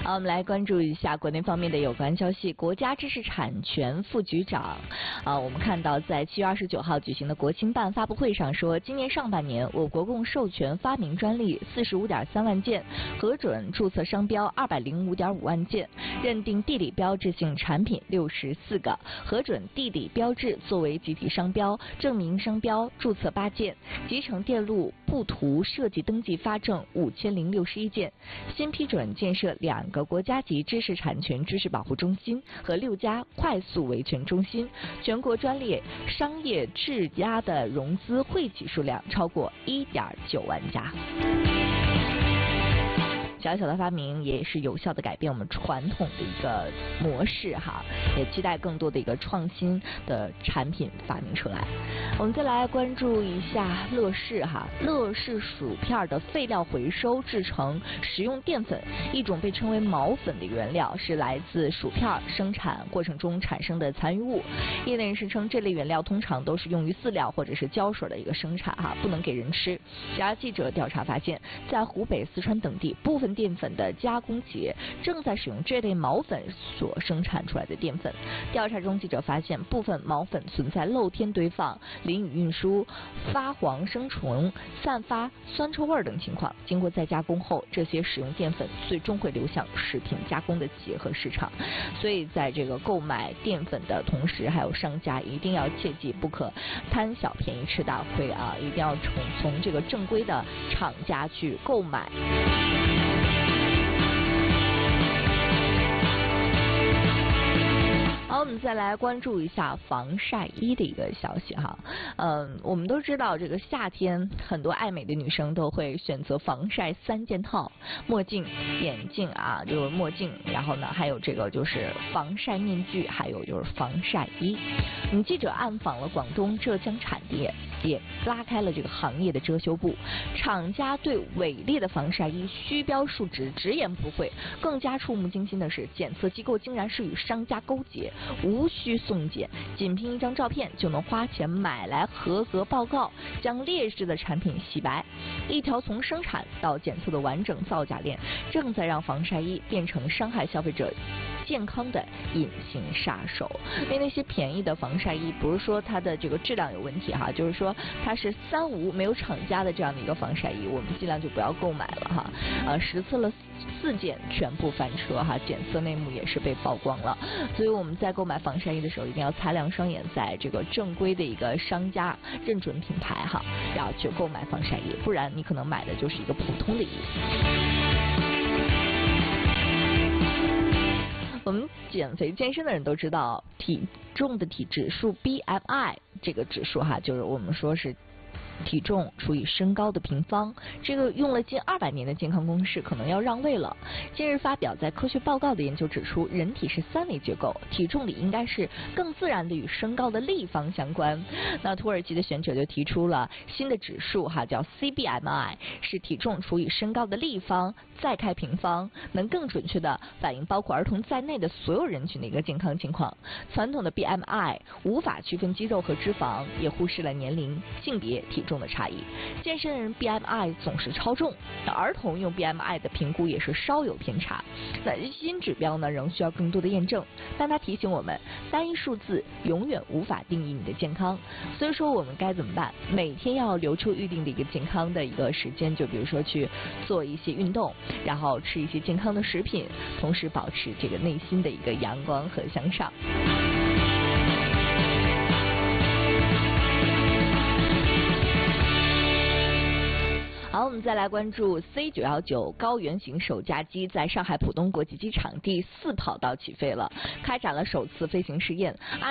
好，我们来关注一下国内方面的有关消息。国家知识产权副局长我们看到在7月29号举行的国青办发布会上说，今年上半年我国共授权发明专利45.3万件，核准注册商标205.5万件，认定地理标志性产品64个，核准地理标志作为集体商标、证明商标注册8件，集成电路布图设计登记发证5061件，新批准建设2个国家级知识产权知识保护中心和6家快速维权中心，全国专利商业质押的融资汇集数量超过1.9万家。小小的发明也是有效的改变我们传统的一个模式哈，也期待更多的一个创新的产品发明出来。我们再来关注一下乐事哈，乐事薯片的废料回收制成食用淀粉，一种被称为毛粉的原料，是来自薯片生产过程中产生的残余物。业内人士称，这类原料通常都是用于饲料或者是胶水的一个生产哈，不能给人吃。然而记者调查发现，在湖北、四川等地部分淀粉的加工企业正在使用这类毛粉所生产出来的淀粉。调查中，记者发现部分毛粉存在露天堆放、淋雨运输、发黄生虫、散发酸臭味等情况。经过再加工后，这些使用淀粉最终会流向食品加工的企业和市场。所以在这个购买淀粉的同时，还有商家一定要切记，不可贪小便宜吃大亏啊！一定要从这个正规的厂家去购买。好，我们再来关注一下防晒衣的一个消息哈。我们都知道这个夏天很多爱美的女生都会选择防晒3件套，墨镜、眼镜啊，就是墨镜，然后呢还有这个就是防晒面具，还有就是防晒衣。记者暗访了广东、浙江产业，也拉开了这个行业的遮羞布。厂家对伪劣的防晒衣虚标数值直言不讳，更加触目惊心的是，检测机构竟然是与商家勾结，无需送检，仅凭一张照片就能花钱买来合格报告，将劣质的产品洗白。一条从生产到检测的完整造假链，正在让防晒衣变成伤害消费者健康的隐形杀手。因为那些便宜的防晒衣，不是说它的这个质量有问题哈，就是说它是3无没有厂家的这样的一个防晒衣，我们尽量就不要购买了哈。实测了4件全部翻车哈，检测内幕也是被曝光了。所以我们在购买防晒衣的时候，一定要擦亮双眼，在这个正规的一个商家认准品牌哈，要去购买防晒衣，不然你可能买的就是一个普通的衣服。我们减肥健身的人都知道，体重的体指数 BMI 这个指数哈，就是我们说是体重除以身高的平方，这个用了近200年的健康公式可能要让位了。近日发表在科学报告的研究指出，人体是3维结构，体重里应该是更自然的与身高的立方相关。那土耳其的学者就提出了新的指数哈，叫 CBMI， 是体重除以身高的立方再开平方，能更准确的反映包括儿童在内的所有人群的一个健康情况。传统的 BMI 无法区分肌肉和脂肪，也忽视了年龄、性别、体重的差异。健身人 BMI 总是超重，儿童用 BMI 的评估也是稍有偏差。那新指标呢，仍需要更多的验证，但它提醒我们，单一数字永远无法定义你的健康。所以说我们该怎么办？每天要留出预定的一个健康的一个时间，就比如说去做一些运动，然后吃一些健康的食品，同时保持这个内心的一个阳光和向上。好，我们再来关注 C919 高原型首架机在上海浦东国际机场第4跑道起飞了，开展了首次飞行试验。